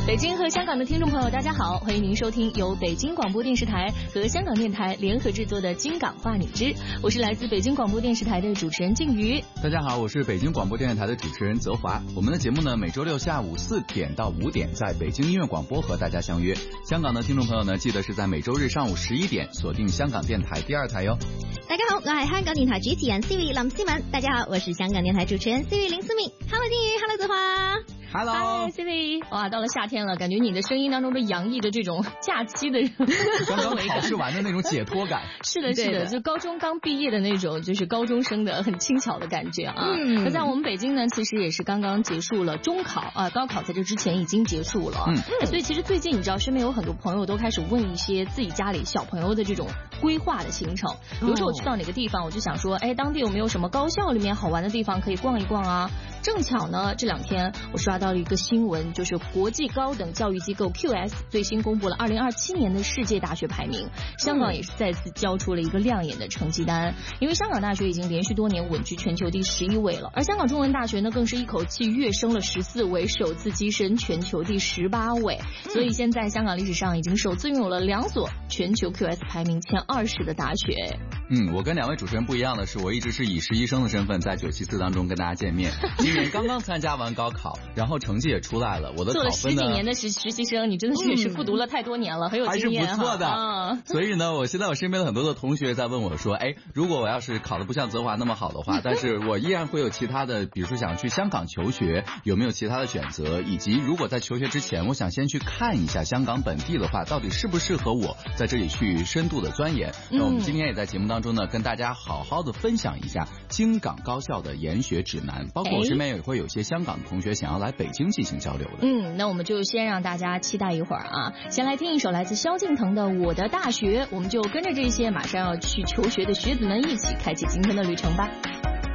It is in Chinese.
北京和香港的听众朋友，大家好，欢迎您收听由北京广播电视台和香港电台联合制作的《京港话你知》，我是来自北京广播电视台的主持人静瑜。 大家好，我是北京广播电视台的主持人泽华。我们的节目呢，每周六下午4点到5点在北京音乐广播和大家相约。香港的听众朋友呢，记得是在每周日上午11点锁定香港电台第2台哟。 大家好，我係香港電台主持人 Siri 林思敏。大家好，我是香港電台主持人 Siri 林思敏。Hello 金魚 ，Hello 澤華。 Hello， Siri， 哇，到了夏天了，感觉你的声音当中都洋溢着这种假期的刚刚考试完的那种解脱感。 是的，是的，就高中刚毕业的那种，就是高中生的很轻巧的感觉啊。那在我们北京呢，其实也是刚刚结束了中考啊，高考在这之前已经结束了。所以其实最近你知道，身边有很多朋友都开始问一些自己家里小朋友的这种规划的行程。比如说我去到哪个地方，我就想说，哎，当地有没有什么高校里面好玩的地方可以逛一逛啊？正巧呢，这2天我刷到了一个新闻，就是国际高等教育机构 QS 最新公布了2027年的世界大学排名，香港也是再次交出了一个亮眼的成绩单。因为香港大学已经连续多年稳居全球第11位了，而香港中文大学呢，更是一口气跃升了14位，首次跻身全球第18位。所以现在香港历史上已经首次拥有了2所全球 QS 排名前20的大学。 我跟2位主持人不一样的是，我一直是以实习生的身份在974当中跟大家见面。今年刚刚参加完高考，然后成绩也出来了，我的考分呢， 做了10几年的实习生，你真的是也是复读了太多年了，很有经验， 还是不错的。所以呢，我现在我身边的很多的同学在问我说，哎，如果我要是考得不像泽华那么好的话，但是我依然会有其他的，比如说想去香港求学，有没有其他的选择？以及如果在求学之前，我想先去看一下香港本地的话，到底适不适合我在这里去深度的钻研？那我们今天也在节目当中呢，跟大家好好的分享一下京港高校的研学指南，包括我身边也会有些香港的同学想要来北京进行交流的。 那我们就先让大家期待一会儿啊，先来听一首来自萧敬腾的《我的大学》，我们就跟着这些马上要去求学的学子们一起开启今天的旅程吧。